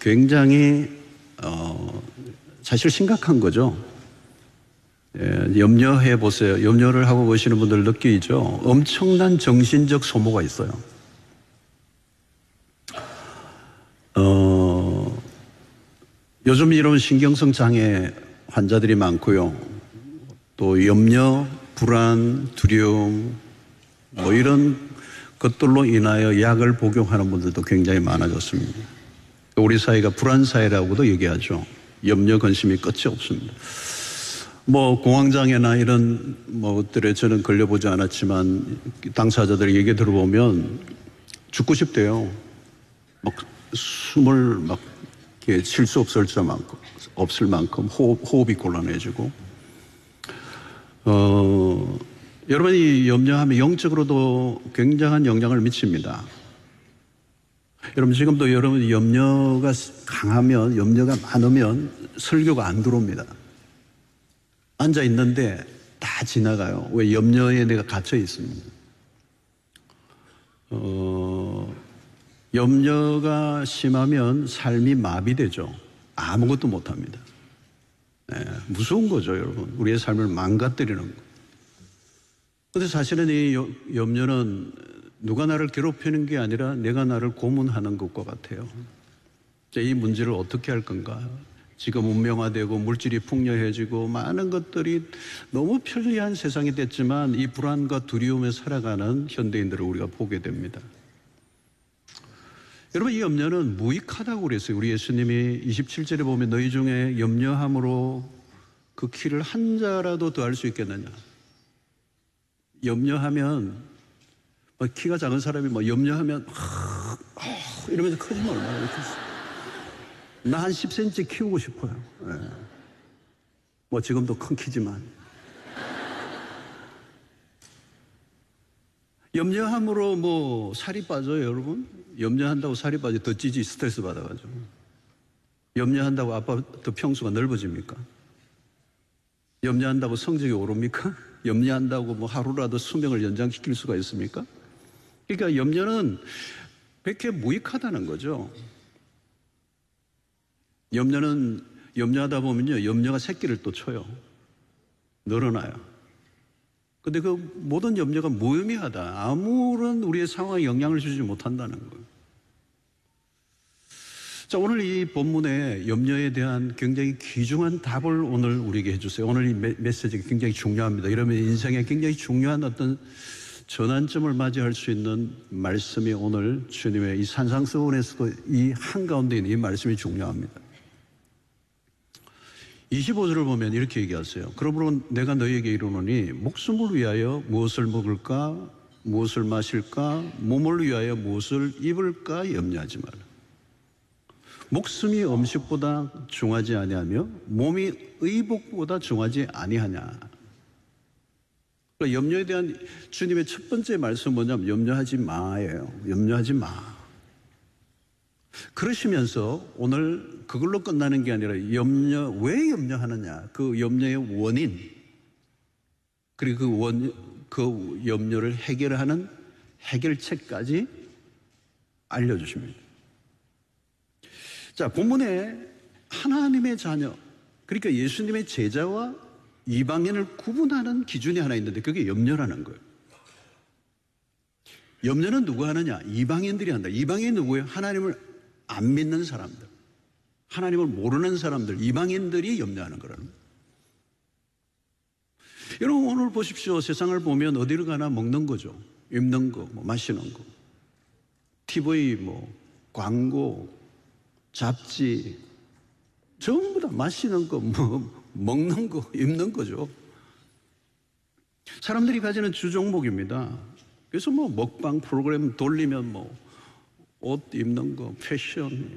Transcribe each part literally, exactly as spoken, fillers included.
굉장히 어, 사실 심각한 거죠. 예, 염려해 보세요. 염려를 하고 보시는 분들 느끼죠. 엄청난 정신적 소모가 있어요. 어, 요즘 이런 신경성 장애 환자들이 많고요. 또 염려, 불안, 두려움 뭐 이런 것들로 인하여 약을 복용하는 분들도 굉장히 많아졌습니다. 우리 사회가 불안 사회라고도 얘기하죠. 염려, 근심이 끝이 없습니다. 뭐 공황장애나 이런 뭐들에 저는 걸려보지 않았지만 당사자들 얘기 들어보면 죽고 싶대요. 막 숨을 막 쉴 수 없을 만큼 없을 만큼 호흡, 호흡이 곤란해지고. 어, 여러분이 염려하면 영적으로도 굉장한 영향을 미칩니다. 여러분 지금도 여러분 염려가 강하면, 염려가 많으면 설교가 안 들어옵니다. 앉아 있는데 다 지나가요. 왜? 염려에 내가 갇혀 있습니다. 어, 염려가 심하면 삶이 마비되죠. 아무것도 못합니다. 네, 무서운 거죠, 여러분. 우리의 삶을 망가뜨리는 거. 그런데 사실은 이 염려는 누가 나를 괴롭히는 게 아니라 내가 나를 고문하는 것과 같아요. 이 문제를 어떻게 할 건가? 지금 문명화되고 물질이 풍요해지고 많은 것들이 너무 편리한 세상이 됐지만 이 불안과 두려움에 살아가는 현대인들을 우리가 보게 됩니다. 여러분, 이 염려는 무익하다고 그랬어요. 우리 예수님이 이십칠 절에 보면 너희 중에 염려함으로 그 키를 한 자라도 더할 수 있겠느냐. 염려하면 뭐 키가 작은 사람이 뭐 염려하면 아, 아, 이러면서 커지면 얼마나 좋겠어. 나 한 십 센티미터 키우고 싶어요. 네. 뭐 지금도 큰 키지만. 염려함으로 뭐 살이 빠져요, 여러분? 염려한다고 살이 빠져 더 찌지, 스트레스 받아가지고. 염려한다고 아파트 평수가 넓어집니까? 염려한다고 성적이 오릅니까? 염려한다고 뭐 하루라도 수명을 연장시킬 수가 있습니까? 그러니까 염려는 백해 무익하다는 거죠. 염려는 염려하다 보면요, 염려가 새끼를 또 쳐요. 늘어나요. 근데 그 모든 염려가 무의미하다. 아무런 우리의 상황에 영향을 주지 못한다는 거예요. 자, 오늘 이 본문에 염려에 대한 굉장히 귀중한 답을 오늘 우리에게 해주세요. 오늘 이 메시지가 굉장히 중요합니다. 이러면 인생에 굉장히 중요한 어떤 전환점을 맞이할 수 있는 말씀이 오늘 주님의 이 산상수훈에서도 이 한가운데 있는 이 말씀이 중요합니다. 이십오 절을 보면 이렇게 얘기하세요. 그러므로 내가 너희에게 이르노니 목숨을 위하여 무엇을 먹을까, 무엇을 마실까, 몸을 위하여 무엇을 입을까 염려하지 마라. 목숨이 음식보다 중하지 아니하며 몸이 의복보다 중하지 아니하냐. 그러니까 염려에 대한 주님의 첫 번째 말씀은 뭐냐면 염려하지 마예요. 염려하지 마. 그러시면서 오늘 그걸로 끝나는 게 아니라 염려, 왜 염려하느냐, 그 염려의 원인, 그리고 그 원, 그 염려를 해결하는 해결책까지 알려주십니다. 자, 본문에 하나님의 자녀, 그러니까 예수님의 제자와 이방인을 구분하는 기준이 하나 있는데 그게 염려라는 거예요. 염려는 누가 하느냐? 이방인들이 한다. 이방인이 누구예요? 하나님을 안 믿는 사람들, 하나님을 모르는 사람들, 이방인들이 염려하는 거라는 거예요. 여러분 오늘 보십시오. 세상을 보면 어디를 가나 먹는 거죠. 입는 거, 뭐 마시는 거, 티비, 뭐 광고, 잡지, 전부 다 마시는 거, 뭐 먹는 거, 입는 거죠. 사람들이 가지는 주종목입니다. 그래서 뭐 먹방 프로그램 돌리면 뭐 옷 입는 거, 패션.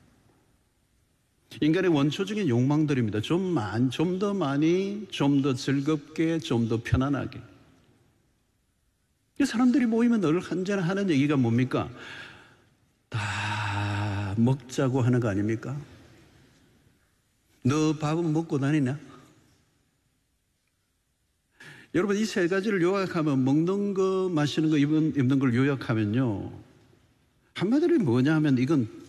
인간의 원초적인 욕망들입니다. 좀 많, 좀 더 많이, 좀 더 즐겁게, 좀 더 편안하게. 사람들이 모이면 늘 한잔 하는 얘기가 뭡니까? 다 먹자고 하는 거 아닙니까? 너 밥은 먹고 다니냐? 여러분 이 세 가지를 요약하면, 먹는 거, 마시는 거, 입는, 입는 걸 요약하면요, 한마디로 뭐냐 하면 이건